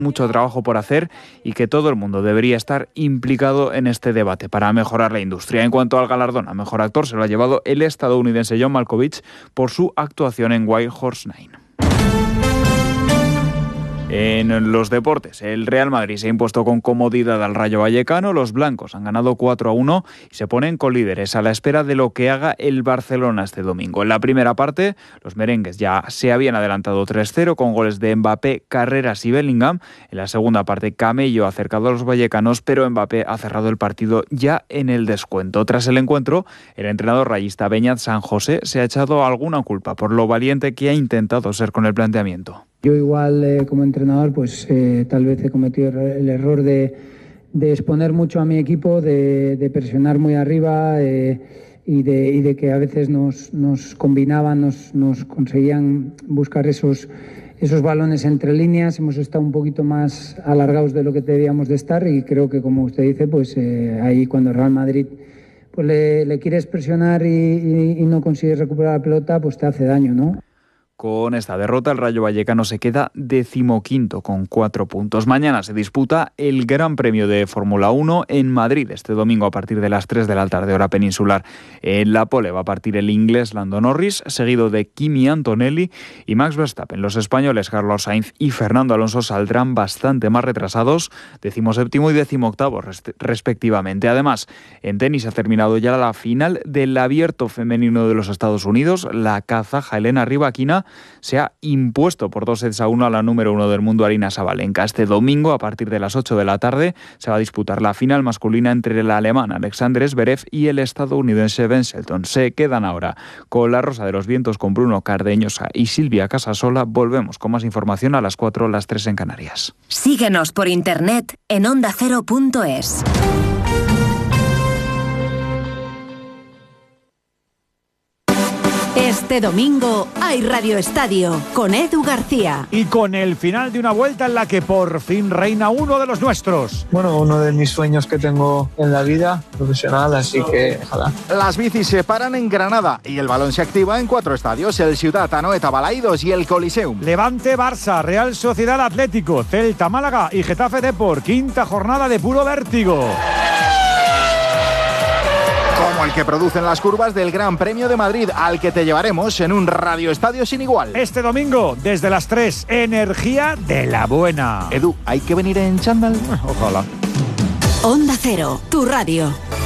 mucho trabajo por hacer y que todo el mundo debería estar implicado en este debate para mejorar la industria. En cuanto al galardón a mejor actor, se lo ha llevado el estadounidense John Malkovich por su actuación en Wild Horse 9. En los deportes, el Real Madrid se ha impuesto con comodidad al Rayo Vallecano, los blancos han ganado 4-1 y se ponen colíderes a la espera de lo que haga el Barcelona este domingo. En la primera parte, los merengues ya se habían adelantado 3-0 con goles de Mbappé, Carreras y Bellingham. En la segunda parte, Camello ha acercado a los vallecanos, pero Mbappé ha cerrado el partido ya en el descuento. Tras el encuentro, el entrenador rayista Beñat San José se ha echado alguna culpa por lo valiente que ha intentado ser con el planteamiento. Yo igual como entrenador pues tal vez he cometido el error de exponer mucho a mi equipo, de presionar muy arriba y de que a veces nos combinaban, nos conseguían buscar esos balones entre líneas. Hemos estado un poquito más alargados de lo que debíamos de estar y creo que, como usted dice, pues ahí cuando el Real Madrid pues le quieres presionar y no consigues recuperar la pelota, pues te hace daño, ¿no? Con esta derrota, el Rayo Vallecano se queda 15º con 4 puntos. Mañana se disputa el Gran Premio de Fórmula 1 en Madrid, este domingo a partir de las 3 de la tarde, hora peninsular. En la pole va a partir el inglés Lando Norris, seguido de Kimi Antonelli y Max Verstappen. Los españoles Carlos Sainz y Fernando Alonso saldrán bastante más retrasados, 17º y 18º respectivamente. Además, en tenis ha terminado ya la final del Abierto Femenino de los Estados Unidos. La kazaja Elena Rybakina se ha impuesto por 2-1 a la número 1 del mundo, Aryna Sabalenka. Este domingo, a partir de las 8 de la tarde, se va a disputar la final masculina entre el alemán Alexander Zverev y el estadounidense Ben Shelton. Se quedan ahora con la Rosa de los Vientos, con Bruno Cardeñosa y Silvia Casasola. Volvemos con más información a las 4, las 3 en Canarias. Síguenos por internet en ondacero.es. Este domingo hay Radio Estadio con Edu García. Y con el final de una vuelta en la que por fin reina uno de los nuestros. Bueno, uno de mis sueños que tengo en la vida profesional, así que ojalá. Las bicis se paran en Granada y el balón se activa en 4 estadios: el Ciutat, Anoeta, Balaidos y el Coliseum. Levante, Barça, Real Sociedad Atlético, Celta, Málaga y Getafe Depor. 5ª jornada de puro vértigo. Como el que producen las curvas del Gran Premio de Madrid, al que te llevaremos en un Radio Estadio sin igual. Este domingo, desde las 3, energía de la buena. Edu, ¿hay que venir en chándal? Ojalá. Onda Cero, tu radio.